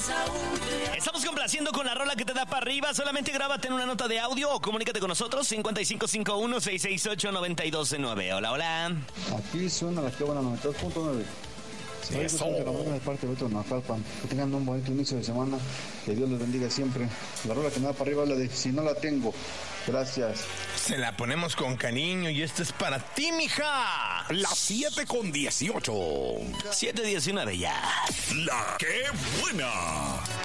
Estamos complaciendo con la rola que te da para arriba. Solamente grábate en una nota de audio o comunícate con nosotros. 5551-668-9209. Hola, hola. Aquí suena la que buena 92.9. Eso. De parte de otro Naucalpan. Que tengan un bonito inicio de semana. Que Dios les bendiga siempre. La rola que me da para arriba es la de Si no la tengo. Gracias. Se la ponemos con cariño y esto es para ti, mija. Las 7:18. 7:19 ya. La que buena.